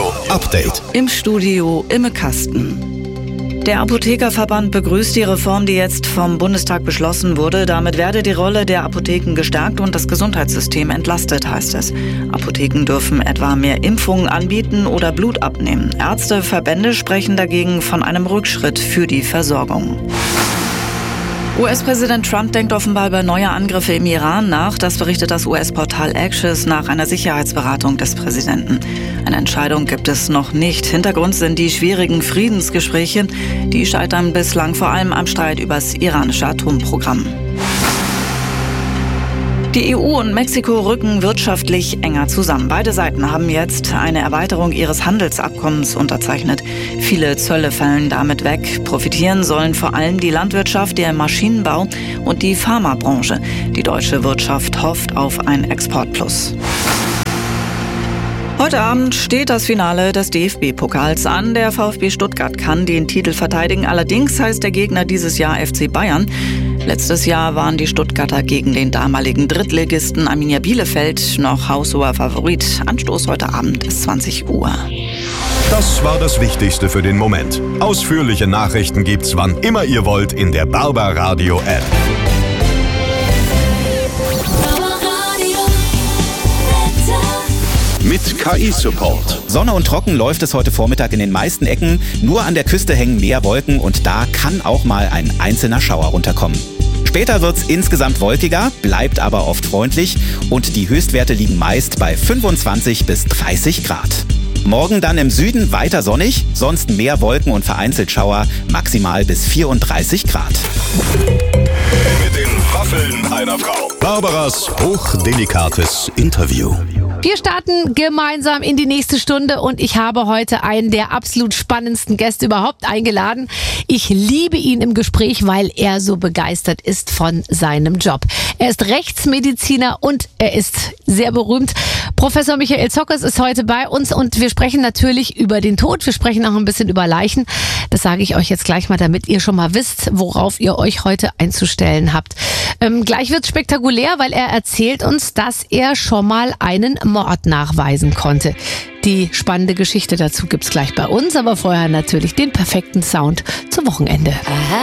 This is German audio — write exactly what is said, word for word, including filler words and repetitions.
Radio Update. Im Studio Imme Kasten. Der Apothekerverband begrüßt die Reform, die jetzt vom Bundestag beschlossen wurde. Damit werde die Rolle der Apotheken gestärkt und das Gesundheitssystem entlastet, heißt es. Apotheken dürfen etwa mehr Impfungen anbieten oder Blut abnehmen. Ärzteverbände sprechen dagegen von einem Rückschritt für die Versorgung. U S-Präsident Trump denkt offenbar über neue Angriffe im Iran nach. Das berichtet das U S-Portal Axios nach einer Sicherheitsberatung des Präsidenten. Eine Entscheidung gibt es noch nicht. Hintergrund sind die schwierigen Friedensgespräche. Die scheitern bislang vor allem am Streit über das iranische Atomprogramm. Die E U und Mexiko rücken wirtschaftlich enger zusammen. Beide Seiten haben jetzt eine Erweiterung ihres Handelsabkommens unterzeichnet. Viele Zölle fallen damit weg. Profitieren sollen vor allem die Landwirtschaft, der Maschinenbau und die Pharmabranche. Die deutsche Wirtschaft hofft auf ein Exportplus. Heute Abend steht das Finale des D F B-Pokals an. Der VfB Stuttgart kann den Titel verteidigen. Allerdings heißt der Gegner dieses Jahr F C Bayern. Letztes Jahr waren die Stuttgarter gegen den damaligen Drittligisten Arminia Bielefeld noch haushoher Favorit. Anstoß heute Abend ist zwanzig Uhr. Das war das Wichtigste für den Moment. Ausführliche Nachrichten gibt's, wann immer ihr wollt, in der Barbaradio App. Mit K I-Support. Sonne und trocken läuft es heute Vormittag in den meisten Ecken. Nur an der Küste hängen mehr Wolken und da kann auch mal ein einzelner Schauer runterkommen. Später wird's insgesamt wolkiger, bleibt aber oft freundlich und die Höchstwerte liegen meist bei fünfundzwanzig bis dreißig Grad. Morgen dann im Süden weiter sonnig, sonst mehr Wolken und vereinzelt Schauer, maximal bis vierunddreißig Grad. Mit den Waffeln einer Frau. Barbaras hochdelikates Interview. Wir starten gemeinsam in die nächste Stunde und ich habe heute einen der absolut spannendsten Gäste überhaupt eingeladen. Ich liebe ihn im Gespräch, weil er so begeistert ist von seinem Job. Er ist Rechtsmediziner und er ist sehr berühmt. Professor Michael Zockers ist heute bei uns und wir sprechen natürlich über den Tod. Wir sprechen auch ein bisschen über Leichen. Das sage ich euch jetzt gleich mal, damit ihr schon mal wisst, worauf ihr euch heute einzustellen habt. Ähm, gleich wird's spektakulär, weil er erzählt uns, dass er schon mal einen Mord nachweisen konnte. Die spannende Geschichte dazu gibt's gleich bei uns, aber vorher natürlich den perfekten Sound zum Wochenende. Aha.